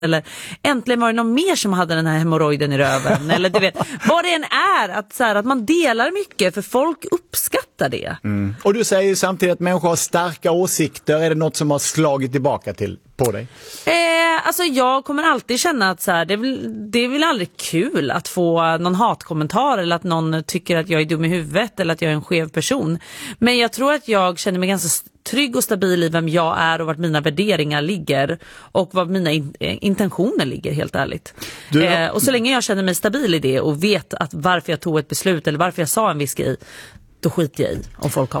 eller äntligen var det någon mer som hade den här hemorrojden i röven eller du vet, vad det än är att, så här, att man delar mycket för folk uppskattar det. Och du säger ju samtidigt att människor har starka åsikter. Är det något som har slagit tillbaka på dig? Alltså jag kommer alltid känna att så här, det är väl aldrig kul att få någon hatkommentar eller att någon tycker att jag är dum i huvudet eller att jag är en skev person. Men jag tror att jag känner mig ganska trygg och stabil i vem jag är och vart mina värderingar ligger och vad mina intentioner ligger, helt ärligt. Och så länge jag känner mig stabil i det och vet att varför jag tog ett beslut eller varför jag sa en viss grej, då skiter jag i om folk hatar.